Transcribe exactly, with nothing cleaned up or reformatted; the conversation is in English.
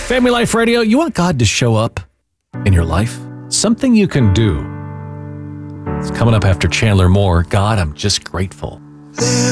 Family Life Radio, you want God to show up in your life? Something you can do. It's coming up after Chandler Moore. God, I'm just grateful. There